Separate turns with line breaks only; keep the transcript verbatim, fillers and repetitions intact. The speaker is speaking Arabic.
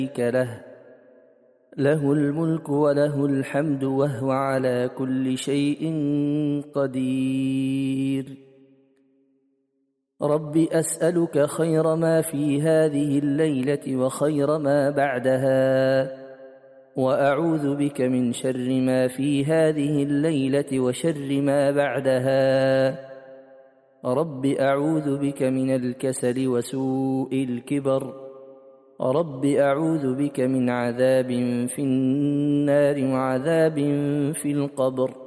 له له الملك وله الحمد وهو على كل شيء قدير. رب أسألك خير ما في هذه الليلة وخير ما بعدها، وأعوذ بك من شر ما في هذه الليلة وشر ما بعدها. رب أعوذ بك من الكسل وسوء الكبر. رب أعوذ بك من عذاب في النار وعذاب في القبر.